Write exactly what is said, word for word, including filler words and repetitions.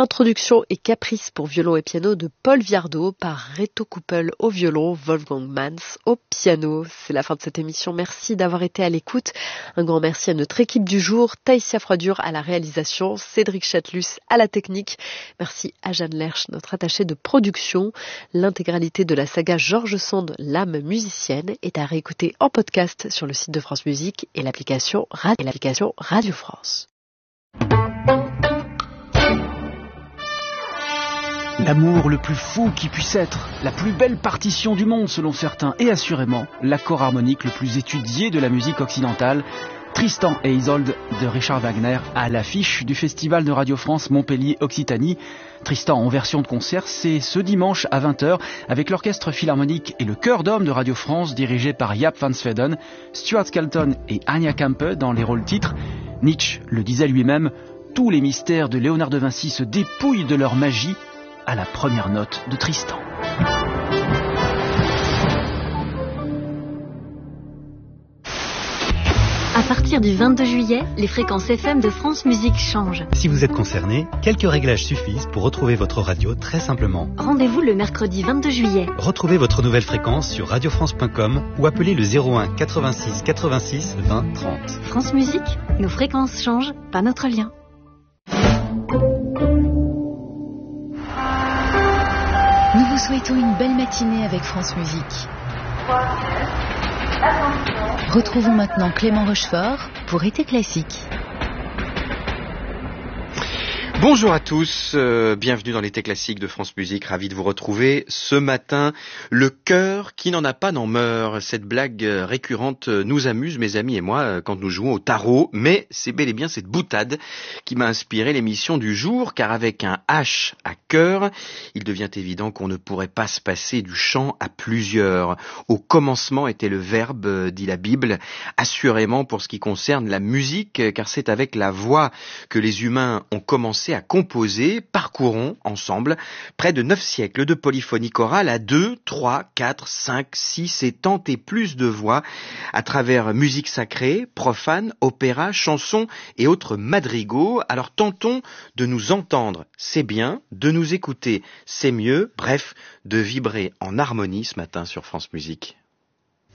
Introduction et caprice pour violon et piano de Paul Viardot par Reto Kuppel au violon, Wolfgang Manz au piano. C'est la fin de cette émission. Merci d'avoir été à l'écoute. Un grand merci à notre équipe du jour, Taïsia Froidure à la réalisation, Cédric Chatelus à la technique. Merci à Jeanne Lerche, notre attachée de production. L'intégralité de la saga George Sand, l'âme musicienne, est à réécouter en podcast sur le site de France Musique et l'application Radio, et l'application Radio France. L'amour le plus fou qui puisse être, la plus belle partition du monde selon certains, et assurément l'accord harmonique le plus étudié de la musique occidentale, Tristan et Isolde de Richard Wagner à l'affiche du Festival de Radio France Montpellier Occitanie. Tristan en version de concert, c'est ce dimanche à vingt heures avec l'Orchestre Philharmonique et le Chœur d'Hommes de Radio France dirigé par Jaap van Zweden, Stuart Skelton et Anya Kampe dans les rôles titres. Nietzsche le disait lui-même, tous les mystères de Léonard de Vinci se dépouillent de leur magie à la première note de Tristan. À partir du vingt-deux juillet, les fréquences F M de France Musique changent. Si vous êtes concerné, quelques réglages suffisent pour retrouver votre radio très simplement. Rendez-vous le mercredi vingt-deux juillet. Retrouvez votre nouvelle fréquence sur radio france point com ou appelez le zéro un quatre-vingt-six quatre-vingt-six vingt trente. France Musique, nos fréquences changent, pas notre lien. Nous vous souhaitons une belle matinée avec France Musique. Retrouvons maintenant Clément Rochefort pour Été Classique. Bonjour à tous, euh, bienvenue dans l'été classique de France Musique, ravi de vous retrouver ce matin. Le cœur qui n'en a pas n'en meurt, cette blague récurrente nous amuse, mes amis et moi, quand nous jouons au tarot, mais c'est bel et bien cette boutade qui m'a inspiré l'émission du jour, car avec un H à cœur, il devient évident qu'on ne pourrait pas se passer du chant à plusieurs. Au commencement était le verbe, dit la Bible, assurément pour ce qui concerne la musique, car c'est avec la voix que les humains ont commencé à composer. Parcourons ensemble près de neuf siècles de polyphonie chorale à deux, trois, quatre, cinq, six et tant et plus de voix à travers musique sacrée, profane, opéra, chansons et autres madrigaux. Alors tentons de nous entendre, c'est bien, de nous écouter, c'est mieux, bref, de vibrer en harmonie ce matin sur France Musique.